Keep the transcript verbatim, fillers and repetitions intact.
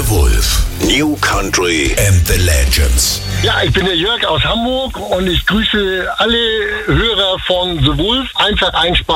The Wolf. New Country and the Legends. Ja, ich bin der Jörg aus Hamburg und ich grüße alle Hörer von The Wolf. Einfach einsparen.